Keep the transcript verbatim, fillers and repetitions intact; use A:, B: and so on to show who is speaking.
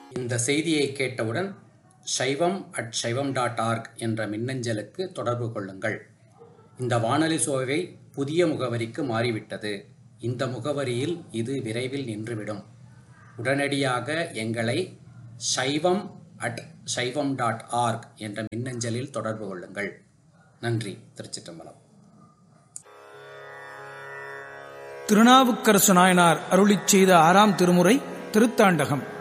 A: இந்த செய்தியை கேட்டவுடன் சைவம் அட் சைவம் டாட் ஆர்க் என்ற மின்னஞ்சலுக்கு தொடர்பு கொள்ளுங்கள். இந்த வானொலி சோவை புதிய முகவரிக்கு மாறிவிட்டது. இந்த முகவரியில் இது விரைவில் நின்றுவிடும். உடனடியாக எங்களை சைவம் அட் சைவம் டாட் ஆர்க் என்ற மின்னஞ்சலில் தொடர்பு கொள்ளுங்கள். நன்றி. திருச்சிற்றம்பலம்.
B: திருநாவுக்கரசு நாயனார் அருளிச் செய்த ஆறாம் திருமுறை திருத்தாண்டகம்.